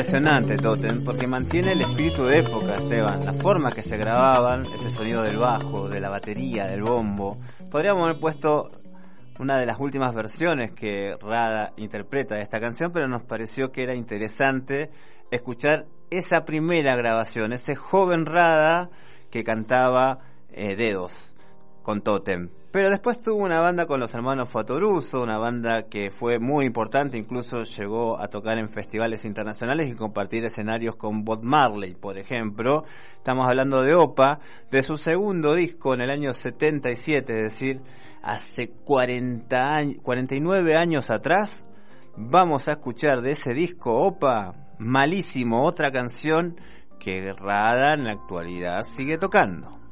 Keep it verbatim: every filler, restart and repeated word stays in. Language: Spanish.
impresionante Totem, porque mantiene el espíritu de época, Esteban. La forma que se grababan, ese sonido del bajo, de la batería, del bombo. Podríamos haber puesto una de las últimas versiones que Rada interpreta de esta canción, pero nos pareció que era interesante escuchar esa primera grabación, ese joven Rada que cantaba eh, Dedos con Totem. Pero después tuvo una banda con los hermanos Fattoruso, una banda que fue muy importante, incluso llegó a tocar en festivales internacionales y compartir escenarios con Bob Marley, por ejemplo. Estamos hablando de Opa, de su segundo disco en el año setenta y siete, es decir, hace cuarenta años, cuarenta y nueve años atrás. Vamos a escuchar de ese disco Opa, Malísimo, otra canción que Rada en la actualidad sigue tocando.